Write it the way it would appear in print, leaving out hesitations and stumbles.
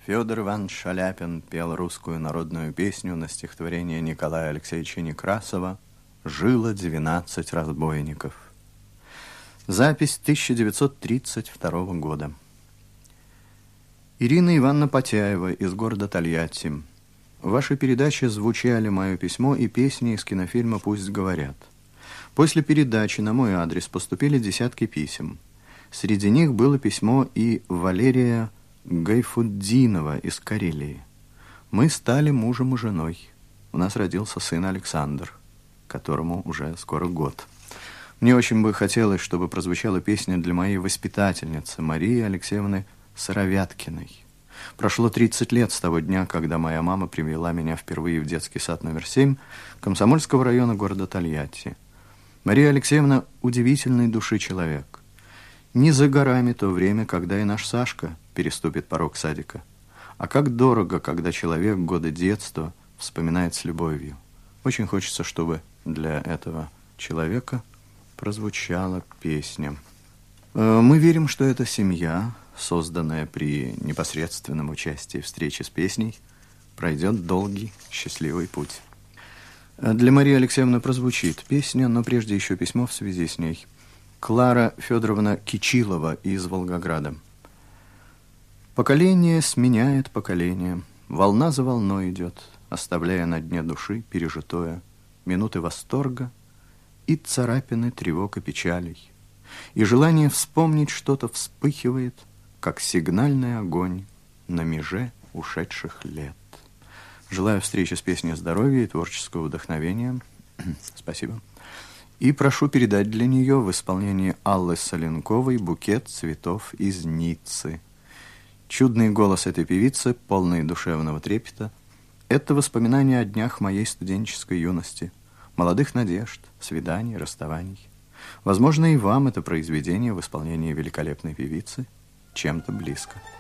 Федор Иванович Шаляпин пел русскую народную песню на стихотворение Николая Алексеевича Некрасова «Жило 12 разбойников». Запись 1932 года. Ирина Ивановна Потяева из города Тольятти. В вашей передаче звучали мое письмо и песни из кинофильма «Пусть говорят». После передачи на мой адрес поступили десятки писем. Среди них было письмо и Валерия Гайфуддинова из Карелии. Мы стали мужем и женой. У нас родился сын Александр, которому уже скоро год. Мне очень бы хотелось, чтобы прозвучала песня для моей воспитательницы Марии Алексеевны Сыровяткиной. Прошло 30 лет с того дня, когда моя мама привела меня впервые в детский сад номер 7 Комсомольского района города Тольятти. Мария Алексеевна удивительной души человек. Не за горами то время, когда и наш Сашка переступит порог садика. А как дорого, когда человек годы детства вспоминает с любовью. Очень хочется, чтобы для этого человека прозвучала песня. Мы верим, что эта семья, созданная при непосредственном участии встречи с песней, пройдет долгий, счастливый путь. Для Марии Алексеевны прозвучит песня, но прежде еще письмо в связи с ней. Клара Федоровна Кичилова из Волгограда. Поколение сменяет поколение, волна за волной идет, оставляя на дне души пережитое минуты восторга и царапины тревог и печалей. И желание вспомнить что-то вспыхивает, как сигнальный огонь на меже ушедших лет. Желаю встречи с песней здоровья и творческого вдохновения. Спасибо. И прошу передать для нее в исполнении Аллы Соленковой букет цветов из Ниццы. Чудный голос этой певицы, полный душевного трепета, это воспоминания о днях моей студенческой юности, молодых надежд, свиданий, расставаний. Возможно, и вам это произведение в исполнении великолепной певицы чем-то близко.